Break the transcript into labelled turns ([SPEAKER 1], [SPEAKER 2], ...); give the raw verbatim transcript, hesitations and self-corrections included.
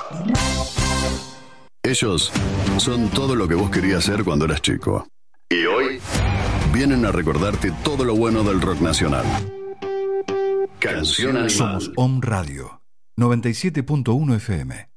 [SPEAKER 1] Ellos son todo lo que vos querías ser cuando eras chico. Y hoy vienen a recordarte todo lo bueno del rock nacional. Canción Animal.
[SPEAKER 2] Somos Om Radio, noventa y siete punto uno F M.